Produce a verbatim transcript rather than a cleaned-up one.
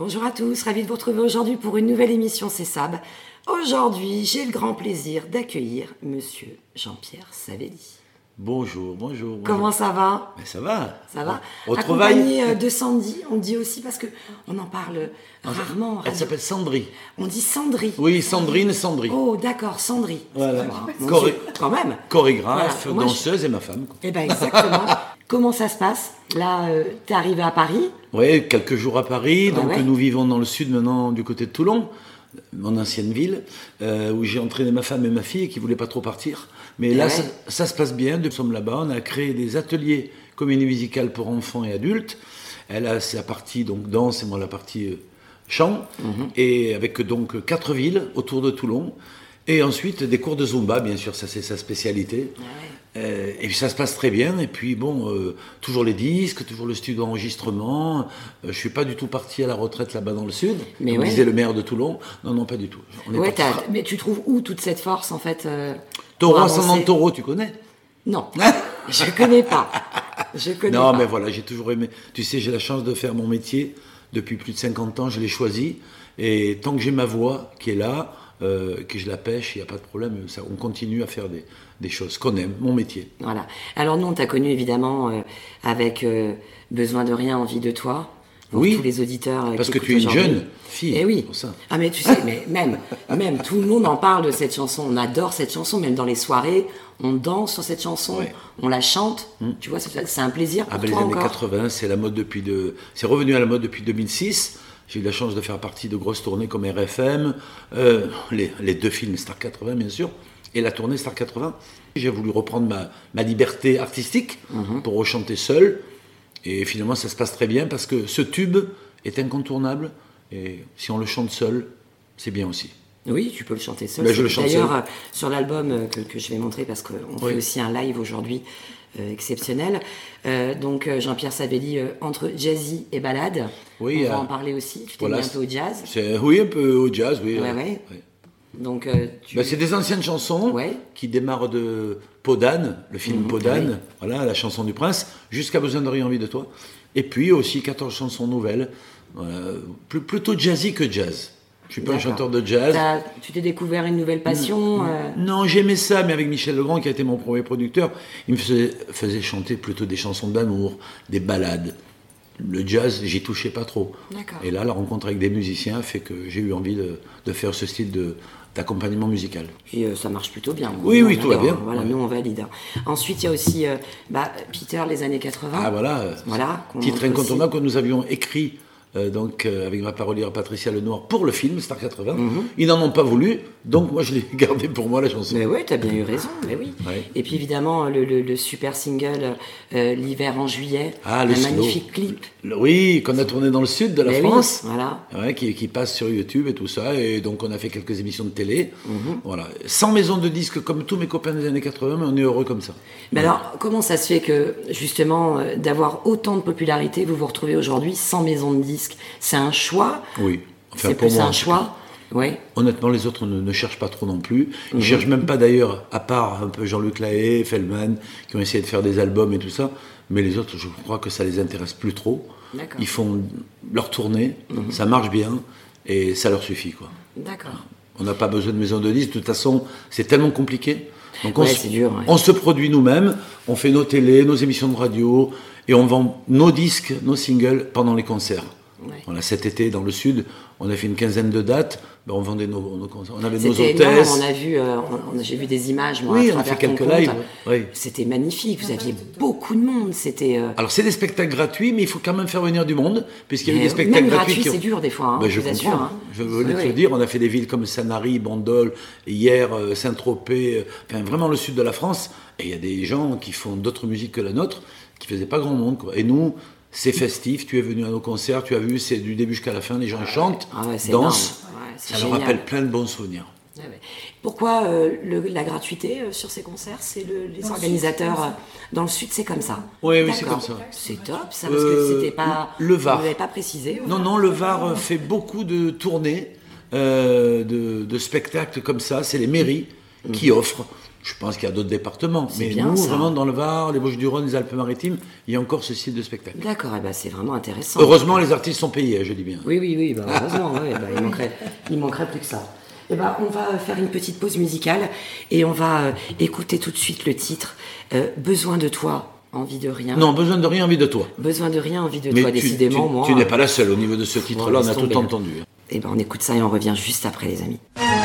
Bonjour à tous, ravi de vous retrouver aujourd'hui pour une nouvelle émission C'est Sab. Aujourd'hui, j'ai le grand plaisir d'accueillir Monsieur Jean-Pierre Savelli. Bonjour, bonjour. Comment bonjour. ça va? Mais ça va. Ça va. Au Accompagné travail. de Sandy, on dit aussi parce que on en parle rarement. en Elle radio. s'appelle Sandry. On dit Sandry. Oui, Sandrine, Sandry. Oh, d'accord, Sandry. Voilà. Excuse-moi, mon Choré- Dieu, quand même. Chorégraphe, Voilà. Moi, je- danseuse et ma femme. quoi. Eh ben exactement. Comment ça se passe? Là, euh, t'es arrivé à Paris. Oui, quelques jours à Paris. Ouais, donc ouais. nous vivons dans le sud maintenant, du côté de Toulon, mon ancienne ville, euh, où j'ai entraîné ma femme et ma fille qui ne voulaient pas trop partir. Mais là, ouais. ça, ça se passe bien. Nous sommes là-bas. On a créé des ateliers comédie musicale pour enfants et adultes. Elle a sa partie donc danse et moi la partie euh, chant. Mhm. Et avec donc quatre villes autour de Toulon. Et ensuite des cours de Zumba, bien sûr, ça c'est sa spécialité. Euh, et puis ça se passe très bien. Et puis bon, euh, toujours les disques, toujours le studio d'enregistrement. Euh, je suis pas du tout parti à la retraite là-bas dans le sud, Mais comme ouais. disait le maire de Toulon. Non, non, pas du tout. On est Ouais, parti t'as- fra- mais tu trouves où toute cette force en fait euh, Taureau, pour ascendant avancer? Taureau, tu connais? Non, je connais pas. Je connais Non, pas. mais voilà, j'ai toujours aimé. Tu sais, j'ai la chance de faire mon métier depuis plus de cinquante ans. Je l'ai choisi. Et tant que j'ai ma voix qui est là, euh, que je la pêche, il n'y a pas de problème. Ça, on continue à faire des, des choses qu'on aime, mon métier. Voilà. Alors nous, on t'a connu évidemment euh, avec euh, Besoin de rien, envie de toi. Pour Oui. tous les auditeurs. euh, Parce qui que écoutent tu es une aujourd'hui. jeune fille. Eh oui. pour ça. Ah mais tu sais, mais même, même tout le monde en parle de cette chanson. On adore cette chanson, même dans les soirées, on danse sur cette chanson, Ouais. on la chante. Tu vois, c'est c'est un plaisir pour Ah ben, les toi années encore. quatre-vingts, c'est la mode depuis de... c'est revenu à la mode depuis deux mille six. J'ai eu la chance de faire partie de grosses tournées comme R F M, euh, les, les deux films Star quatre-vingts bien sûr, et la tournée Star quatre-vingts. J'ai voulu reprendre ma, ma liberté artistique Mhm. pour rechanter seul, et finalement ça se passe très bien parce que ce tube est incontournable, et si on le chante seul, c'est bien aussi. Oui, tu peux le chanter seul. Ben, je le chante D'ailleurs, seul. euh, sur l'album euh, que, que je vais montrer, parce qu'on Oui. fait aussi un live aujourd'hui euh, exceptionnel. Euh, donc euh, Jean-Pierre Savelli, euh, entre jazzy et ballade. Oui, on va euh, en parler aussi. Tu t'es voilà, mis un peu au jazz. C'est, oui, un peu au jazz, oui. Ouais, euh, ouais. ouais. Donc euh, tu... Ben, c'est des anciennes chansons Ouais. qui démarrent de Podane, le film Mhm, Podane, oui. voilà, la chanson du prince, jusqu'à Besoin de rien, envie de toi. Et puis aussi quatorze chansons nouvelles, voilà, plus- plutôt jazzy que jazz. Je suis pas un D'accord. chanteur de jazz. T'as- Tu t'es découvert une nouvelle passion euh, Non, j'aimais ça, mais avec Michel Legrand, qui a été mon premier producteur, il me faisait, faisait chanter plutôt des chansons d'amour, des ballades. Le jazz, j'y touchais pas trop. D'accord. Et là, la rencontre avec des musiciens fait que j'ai eu envie de, de faire ce style de, d'accompagnement musical. Puis euh, ça marche plutôt bien. Oui, Nous, oui, on tout va adore, bien. hein. Voilà, Ouais. nous on valide. hein. Ensuite, il y a aussi euh, bah, Peter, les années quatre-vingts. Ah voilà, euh, Voilà, qu'on titre montre incontournable que nous avions écrit euh, donc, euh, avec ma parolière Patricia Lenoir pour le film Star quatre-vingts. Mhm. Ils n'en ont pas voulu, donc moi je l'ai gardé pour moi la chanson. Mais oui, t'as bien eu raison, mais oui. Ouais. Et puis évidemment, le, le- le super single euh, L'hiver en juillet, Ah, le un slow. magnifique clip. Le- Oui, qu'on a tourné dans le sud de la Mais oui, France. voilà. Ouais, qui, qui passe sur YouTube et tout ça, et donc on a fait quelques émissions de télé. Mhm. Voilà, sans maison de disques comme tous mes copains des années quatre-vingts, mais on est heureux comme ça. Mais alors, comment ça se fait que, justement, euh, d'avoir autant de popularité, vous vous retrouvez aujourd'hui sans maison de disques? C'est un choix? Oui, enfin C'est pour plus moi. un en tout choix? Oui. Honnêtement, les autres ne, ne cherchent pas trop non plus. Ils Mhm. cherchent même pas d'ailleurs, à part un peu Jean-Luc Lahaye, Feldman, qui ont essayé de faire des albums et tout ça. Mais les autres, je crois que ça les intéresse plus trop. D'accord. Ils font leur tournée, Mhm. ça marche bien, et ça leur suffit, quoi. D'accord. On n'a pas besoin de maison de disques. De toute façon, c'est tellement compliqué. Donc on, Ouais, se, c'est dur, ouais. on se produit nous-mêmes, on fait nos télés, nos émissions de radio, et on vend nos disques, nos singles pendant les concerts. Ouais. Voilà, cet été, dans le sud, on a fait une quinzaine de dates. Ben, on vendait nos, nos concerts. On avait nos C'était énorme, hôtesses. on a vu, euh, on- on- j'ai vu des images, moi, Oui, à on a travers fait ton quelques compte. lives, oui. C'était magnifique, vous aviez beaucoup de monde, c'était... euh, Alors, c'est des spectacles gratuits, mais il faut quand même faire venir du monde, puisqu'il y a eu mais des spectacles même gratuits. gratuit, qui ont- c'est dur des fois, hein, Ben, je je vous comprends. assure. hein. Je venais de Oui, te le oui. dire, on a fait des villes comme Sanary, Bandol, hier euh, Saint-Tropez, euh, enfin vraiment le sud de la France. Et il y a des gens qui font d'autres musiques que la nôtre, qui faisaient pas grand monde, quoi. Et nous, c'est festif. Tu es venu à nos concerts, tu as vu, c'est du début jusqu'à la fin. Les gens chantent, Ah ouais, c'est dansent. énorme. Ouais, c'est ça leur génial. rappelle plein de bons souvenirs. Ouais, ouais. Pourquoi euh, le- la gratuité euh, sur ces concerts? C'est le- les organisateurs euh, dans le sud, c'est comme ça. Oui, oui, c'est D'accord. comme ça. C'est top, ça, parce Euh, que c'était pas. le Var. Vous l'avez pas précisé. Non, non, le Var euh, fait beaucoup de tournées, euh, de, de spectacles comme ça. C'est les mairies qui offrent. Je pense qu'il y a d'autres départements. C'est Mais bien, nous, ça. vraiment, dans le Var, les Bouches-du-Rhône, les Alpes-Maritimes, il y a encore ce style de spectacle. D'accord, eh ben, c'est vraiment intéressant. Heureusement, les artistes sont payés, je dis bien. Oui, oui, oui, bah, heureusement, ouais, bah, il, manquerait, il manquerait plus que ça. Eh ben, on va faire une petite pause musicale et on va euh, écouter tout de suite le titre euh, « Besoin de toi, envie de rien ». Non, besoin de rien, envie de toi. Besoin de rien, envie de Mais toi, tu, décidément, tu, moi... tu n'es pas la seule au niveau de ce titre-là, Bon, on a laisse tout tomber. entendu. Eh ben, on écoute ça et on revient juste après, les amis.